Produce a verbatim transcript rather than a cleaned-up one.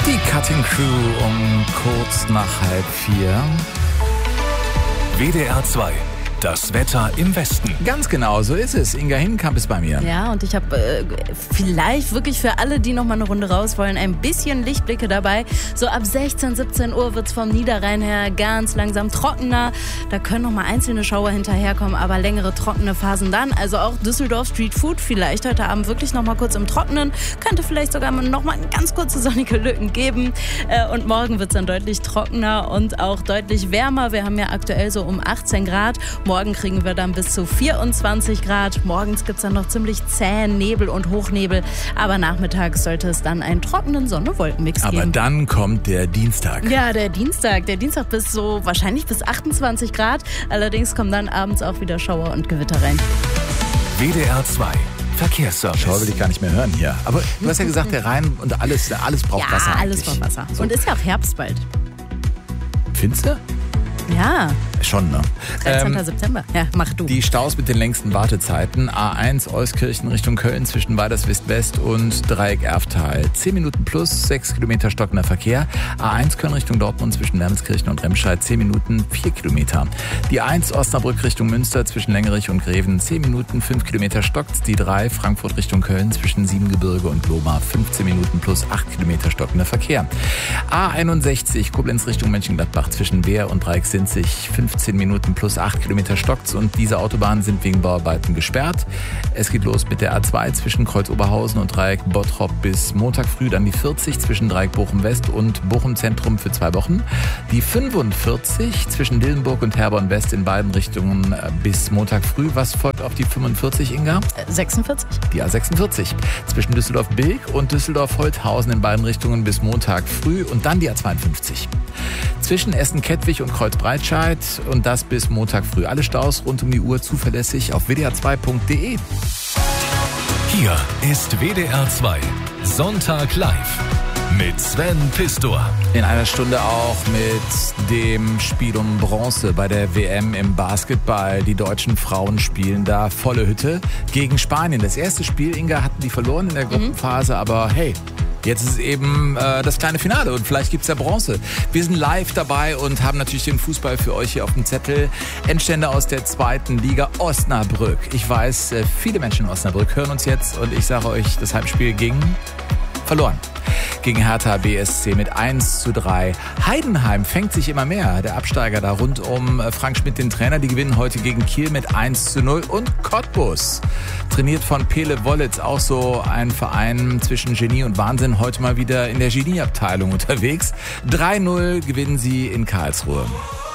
Die Cutting Crew um kurz nach halb vier. W D R zwei. Das Wetter im Westen. Ganz genau, so ist es. Inga Hinkamp ist bei mir. Ja, und ich habe äh, vielleicht wirklich für alle, die noch mal eine Runde raus wollen, ein bisschen Lichtblicke dabei. So ab sechzehn, siebzehn Uhr wird es vom Niederrhein her ganz langsam trockener. Da können noch mal einzelne Schauer hinterherkommen, aber längere trockene Phasen dann. Also auch Düsseldorf Street Food vielleicht heute Abend wirklich noch mal kurz im Trockenen. Könnte vielleicht sogar noch mal ganz kurze sonnige Lücken geben. Äh, und morgen wird es dann deutlich trockener und auch deutlich wärmer. Wir haben ja aktuell so um achtzehn Grad. Morgen kriegen wir dann bis zu vierundzwanzig Grad. Morgens gibt es dann noch ziemlich zähen Nebel und Hochnebel. Aber nachmittags sollte es dann einen trockenen Sonne-Wolken-Mix geben. Aber dann kommt der Dienstag. Ja, der Dienstag. Der Dienstag bis so wahrscheinlich bis achtundzwanzig Grad. Allerdings kommen dann abends auch wieder Schauer und Gewitter rein. W D R zwei. Verkehrsservice. Schau, will ich gar nicht mehr hören hier. Aber du hast ja gesagt, der Rhein und alles, alles braucht ja, Wasser. Ja, alles eigentlich. braucht Wasser. So. Und ist ja auch Herbst bald. Findest du? Ja. Schon, ne? dreizehnten Ähm, September. Ja, mach du. Die Staus mit den längsten Wartezeiten. A eins Euskirchen Richtung Köln zwischen Weiderswist-West und Dreieck Erftal. zehn Minuten plus, sechs Kilometer stockender Verkehr. A eins Köln Richtung Dortmund zwischen Wermelskirchen und Remscheid. zehn Minuten, vier Kilometer. Die A eins Osnabrück Richtung Münster zwischen Längerich und Greven. zehn Minuten, fünf Kilometer stockt. Die drei Frankfurt Richtung Köln zwischen Siebengebirge und Lohmar. fünfzehn Minuten plus, acht Kilometer stockender Verkehr. A einundsechzig Koblenz Richtung Mönchengladbach zwischen Wehr und Dreieck-Sinzig. fünfzehn Minuten plus acht Kilometer stockt's und diese Autobahnen sind wegen Bauarbeiten gesperrt. Es geht los mit der A zwei zwischen Kreuz Oberhausen und Dreieck Bottrop bis Montag früh, dann die vierzig zwischen Dreieck Bochum West und Bochum Zentrum für zwei Wochen. Die fünfundvierzig zwischen Dillenburg und Herborn West in beiden Richtungen bis Montag früh. Was folgt auf die fünfundvierzig, Inga? sechsundvierzig. Die A sechsundvierzig zwischen Düsseldorf-Bilk und Düsseldorf-Holthausen in beiden Richtungen bis Montag früh und dann die A zweiundfünfzig. Zwischen Essen-Kettwig und Kreuz-Breitscheid und das bis Montag früh. Alle Staus rund um die Uhr zuverlässig auf w d r zwei punkt d e. Hier ist W D R zwei. Sonntag live. Mit Sven Pistor. In einer Stunde auch mit dem Spiel um Bronze bei der W M im Basketball. Die deutschen Frauen spielen da volle Hütte gegen Spanien. Das erste Spiel, Inga, hatten die verloren in der Gruppenphase, mhm. aber hey, jetzt ist es eben äh, das kleine Finale und vielleicht gibt's ja Bronze. Wir sind live dabei und haben natürlich den Fußball für euch hier auf dem Zettel. Endstände aus der zweiten Liga Osnabrück. Ich weiß, äh, viele Menschen in Osnabrück hören uns jetzt und ich sage euch, das Heimspiel ging verloren. Gegen Hertha B S C mit eins zu drei. Heidenheim fängt sich immer mehr. Der Absteiger da rund um Frank Schmidt, den Trainer. Die gewinnen heute gegen Kiel mit eins zu null. Und Cottbus, trainiert von Pele Wollitz, auch so ein Verein zwischen Genie und Wahnsinn, heute mal wieder in der Genieabteilung unterwegs. drei null gewinnen sie in Karlsruhe.